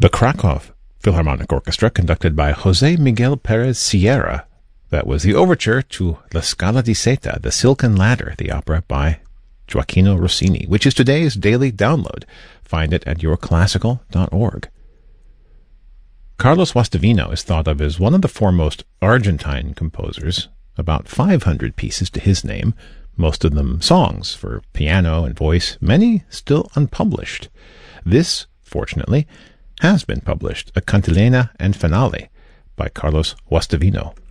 The Krakow Philharmonic Orchestra, conducted by José Miguel Pérez Sierra. That was the overture to La Scala di Seta, The Silken Ladder, the opera by Gioacchino Rossini, which is today's daily download. Find it at yourclassical.org. Carlos Guastavino is thought of as one of the foremost Argentine composers, about 500 pieces to his name, most of them songs for piano and voice, many still unpublished. This, fortunately, has been published, A Cantilena and Finale by Carlos Guastavino.